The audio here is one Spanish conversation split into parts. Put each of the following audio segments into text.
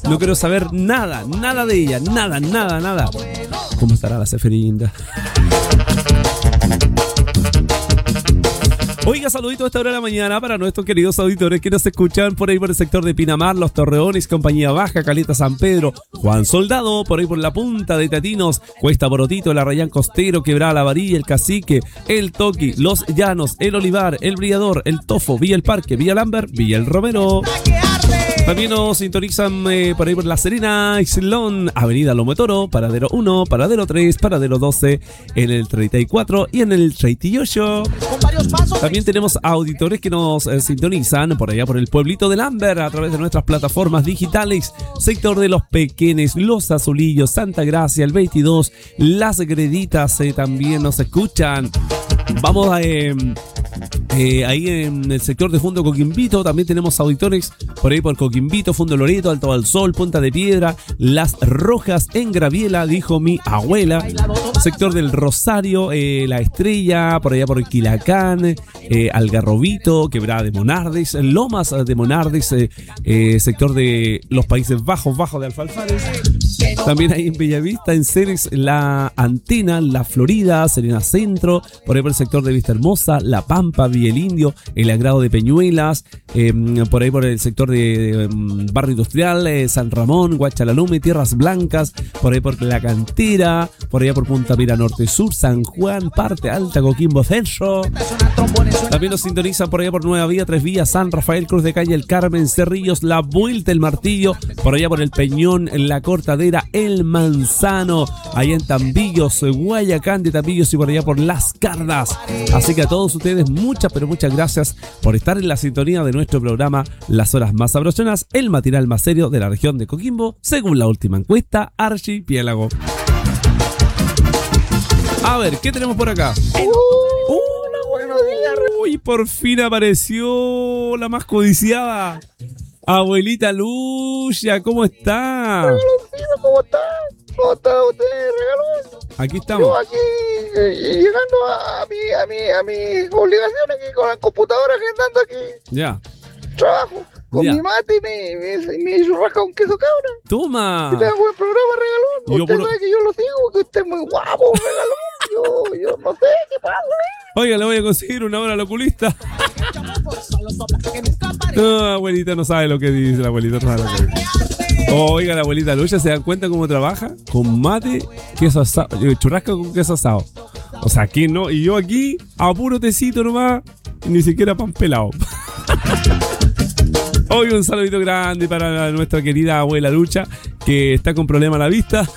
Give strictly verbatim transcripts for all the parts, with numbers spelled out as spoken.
No quiero saber nada, nada de ella, nada, nada, nada. ¿Cómo estará la Seferinda? Oiga, saludito a esta hora de la mañana para nuestros queridos auditores que nos escuchan por ahí por el sector de Pinamar, Los Torreones, Compañía Baja, Caleta San Pedro, Juan Soldado, por ahí por la punta de Tatinos, Cuesta Borotito, el Arrayán Costero, Quebrada la Varilla, el Cacique, el Toqui, Los Llanos, el Olivar, el Brillador, el Tofo, Villa el Parque, Villa Lambert, Villa el Romero. También nos sintonizan eh, por ahí por La Serena, Islón, Avenida Lomo de Toro, Paradero uno, Paradero tres, Paradero doce, en el treinta y cuatro y en el treinta y ocho. También tenemos auditores que nos eh, sintonizan por allá por el pueblito de Lambert a través de nuestras plataformas digitales, sector de Los Pequenes, Los Azulillos, Santa Gracia, el veintidós, Las Greditas eh, también nos escuchan. Vamos a... Eh, Eh, ahí en el sector de Fundo Coquimbito también tenemos auditores por ahí por Coquimbito, Fundo Loreto, Alto del Sol, Punta de Piedra, Las Rojas, en Graviela, dijo mi abuela. Sector del Rosario, eh, La Estrella, por allá por Quilacán, eh, Algarrobito, Quebrada de Monardes, Lomas de Monardes, eh, eh, sector de los Países Bajos, Bajo de Alfalfares. También ahí en Bellavista, en Ceres, La Antena, La Florida, Serena Centro, por ahí por el sector de Vista Hermosa, La Pampa, Villa el Indio, El Agrado de Peñuelas, eh, por ahí por el sector de eh, Barrio Industrial, eh, San Ramón, Guachalalume, Tierras Blancas, por ahí por La Cantera, por allá por Punta Mira Norte Sur, San Juan, Parte Alta, Coquimbo Centro. También nos sintonizan por allá por Nueva Vía, Tres Vías, San Rafael, Cruz de Calle, El Carmen, Cerrillos, La Vuelta, El Martillo, por allá por El Peñón, La Cortadera, El Manzano, allá en Tambillos, Guayacán de Tambillos y por allá por Las Cardas. Así que a todos ustedes muchas pero muchas gracias por estar en la sintonía de nuestro programa Las Horas Más Sabrosas, el matinal más serio de la región de Coquimbo, según la última encuesta Archipiélago. A ver, ¿qué tenemos por acá? Uh, Hola, buenos días. Uy, por fin apareció la más codiciada. Abuelita Lucia, ¿cómo está? ¿Cómo está? ¿Cómo está usted, regalón? Aquí estamos. Yo aquí eh, llegando a, a mi a mi a mis obligaciones aquí con la computadora agendando aquí. Ya. Trabajo con Ya. mi mate y mi, mi, mi churrasca con queso cabra. Toma. Que tenga buen programa, regalón. Yo Usted puro- sabe que yo lo sigo, que usted es muy guapo, regalón. Yo, yo no sé qué pasa, ¿eh? Oiga, le voy a conseguir una hora al oculista. No, abuelita no sabe lo que dice, la abuelita no sabe lo que dice. Oiga, la abuelita Lucha, ¿se dan cuenta cómo trabaja? Con mate, queso asado, eh, churrasca con queso asado. O sea, aquí no, y yo aquí, a puro tecito nomás, ni siquiera pan pelado. Hoy un saludito grande para nuestra querida abuela Lucha, que está con problema a la vista.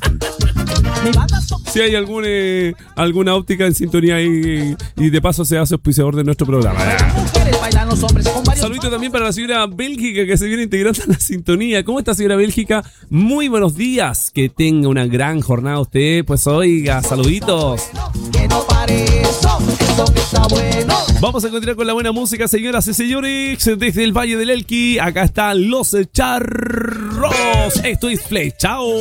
Si hay algún, eh, alguna óptica en sintonía y, y de paso se hace auspiciador de nuestro programa. Saludito también para la señora Bélgica que se viene integrando a la sintonía. ¿Cómo está, señora Bélgica? Muy buenos días. Que tenga una gran jornada usted. Pues oiga, saluditos. Vamos a continuar con la buena música, señoras y señores. Desde el Valle del Elqui, acá están los Charros. Esto es Flechao.